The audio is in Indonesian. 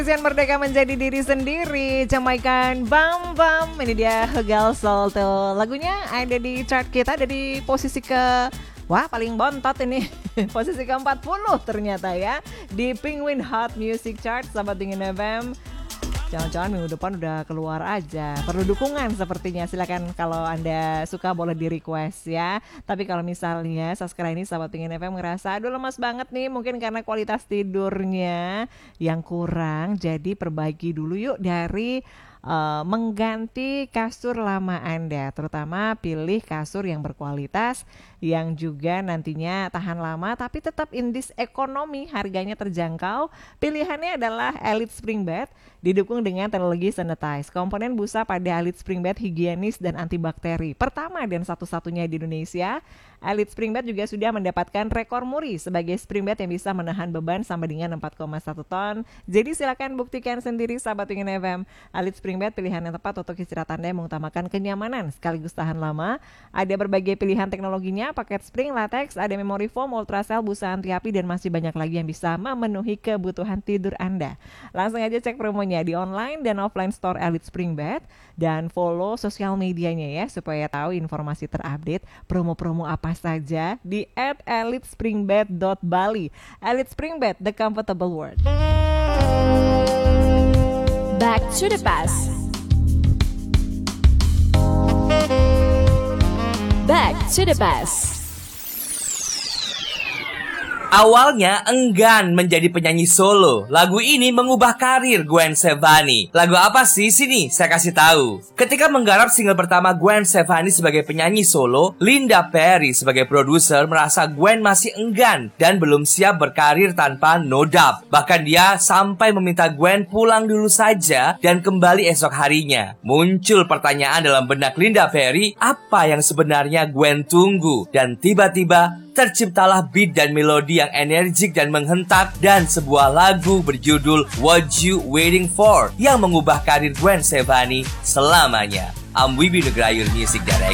Merdeka menjadi diri sendiri, Jamaican Bam Bam. Ini dia Hegal Salto. Lagunya ada di chart kita, ada di posisi wah paling bontot ini. Posisi ke-40 ternyata ya, di Penguin Hot Music Chart, sahabat Dingin FM. Jangan-jangan minggu depan udah keluar aja. Perlu dukungan sepertinya. Silakan kalau Anda suka boleh di request ya. Tapi kalau misalnya Saskara ini sahabat Dingin FM ngerasa aduh lemas banget nih, mungkin karena kualitas tidurnya yang kurang, jadi perbaiki dulu yuk dari mengganti kasur lama Anda. Terutama pilih kasur yang berkualitas, yang juga nantinya tahan lama tapi tetap in this ekonomi, harganya terjangkau. Pilihannya adalah Elite Spring Bed, didukung dengan teknologi sanitize. Komponen busa pada Elite Spring Bed higienis dan antibakteri. Pertama dan satu-satunya di Indonesia, Elite Spring Bed juga sudah mendapatkan rekor muri sebagai spring bed yang bisa menahan beban sampai dengan 4,1 ton. Jadi silakan buktikan sendiri sahabat Dingin FM. Elite Spring Bed pilihan yang tepat untuk istirahat Anda yang mengutamakan kenyamanan sekaligus tahan lama. Ada berbagai pilihan teknologinya, paket spring, latex, ada memory foam, ultracell, busa anti api, dan masih banyak lagi yang bisa memenuhi kebutuhan tidur Anda. Langsung aja cek promonya di online dan offline store Elite Spring Bed, dan follow sosial medianya ya supaya tahu informasi terupdate promo-promo apa saja di @elitespringbed.bali. Elite Spring Bed, the comfortable world. Back to the past. Back to the past. Awalnya enggan menjadi penyanyi solo. Lagu ini mengubah karir Gwen Stefani. Lagu apa sih? Sini saya kasih tahu. Ketika menggarap single pertama Gwen Stefani sebagai penyanyi solo, Linda Perry sebagai produser merasa Gwen masih enggan dan belum siap berkarir tanpa No Doubt. Bahkan dia sampai meminta Gwen pulang dulu saja dan kembali esok harinya. Muncul pertanyaan dalam benak Linda Perry, apa yang sebenarnya Gwen tunggu? Dan tiba-tiba terciptalah beat dan melodi yang energik dan menghentak, dan sebuah lagu berjudul What You Waiting For yang mengubah karir Gwen Stefani selamanya. I'm Wibi Nugrayur, Music Director.